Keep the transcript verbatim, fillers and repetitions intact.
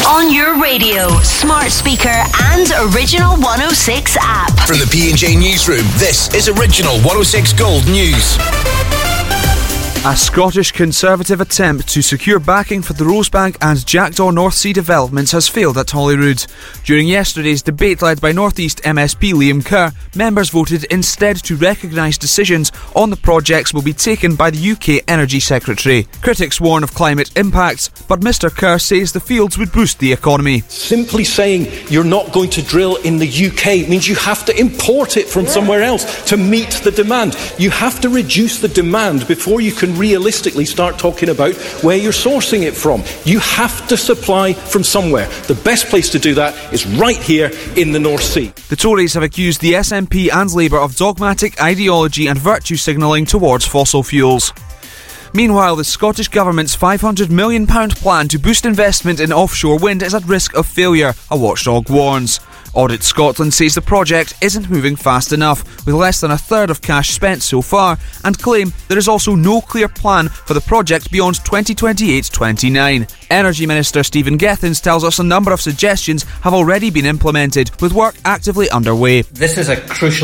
On your radio, smart speaker and Original one oh six app. From the P and J Newsroom, this is Original one oh six Gold News. A Scottish Conservative attempt to secure backing for the Rosebank and Jackdaw North Sea developments has failed at Holyrood. During yesterday's debate led by North East M S P Liam Kerr, members voted instead to recognise decisions on the projects will be taken by the U K Energy Secretary. Critics warn of climate impacts, but Mr Kerr says the fields would boost the economy. Simply saying you're not going to drill in the U K means you have to import it from somewhere else to meet the demand. You have to reduce the demand before you can realistically start talking about where you're sourcing it from. You have to supply from somewhere. The best place to do that is right here in the North Sea. The Tories have accused the S N P and Labour of dogmatic ideology and virtue signalling towards fossil fuels. Meanwhile, the Scottish Government's five hundred million pounds plan to boost investment in offshore wind is at risk of failure, a watchdog warns. Audit Scotland says the project isn't moving fast enough, with less than a third of cash spent so far, and claim there is also no clear plan for the project beyond twenty twenty-eight twenty-nine. Energy Minister Stephen Gethins tells us a number of suggestions have already been implemented, with work actively underway. This is a crucial